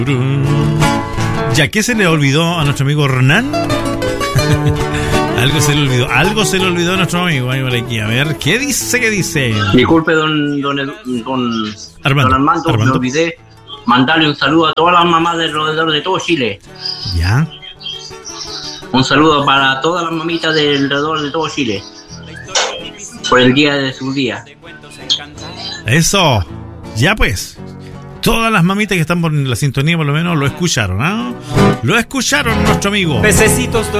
¿Ya qué se le olvidó a nuestro amigo Hernán? Algo se le olvidó a nuestro amigo. Ahí por aquí, a ver, ¿qué dice? Disculpe, don Armando, me olvidé mandarle un saludo a todas las mamás del alrededor de todo Chile. ¿Ya? Un saludo para todas las mamitas del alrededor de todo Chile. Por el día de su día. Eso. Ya pues. Todas las mamitas que están por la sintonía por lo menos lo escucharon, ¿ah? Lo escucharon nuestro amigo. Pececitos